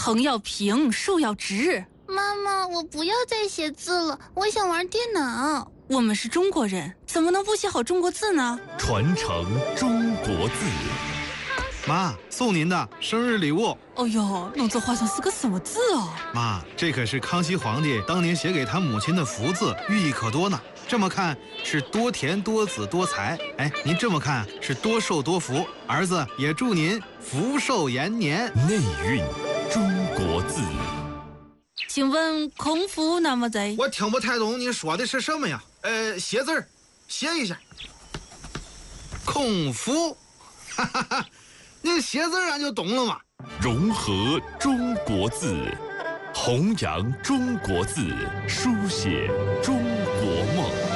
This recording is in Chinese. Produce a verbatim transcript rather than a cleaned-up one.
横要平，竖要直。 妈妈，我不要再写字了，我想玩电脑。 我们是中国人，怎么能不写好中国字呢？ 传承中国字。 妈，送您的生日礼物。 哦呦，弄这画上是个什么字哦？ 妈，这可是康熙皇帝当年写给他母亲的福字，寓意可多呢。这么看是多田多子多财，哎，您这么看是多寿多福。儿子也祝您福寿延年。 内蕴中国字。 请问空腹那么在？ 我听不太懂你说的是什么呀？呃，写字儿，写一下。空腹，哈哈哈，你写字俺就懂了嘛。 融合中国字，弘扬中国字，书写中国梦。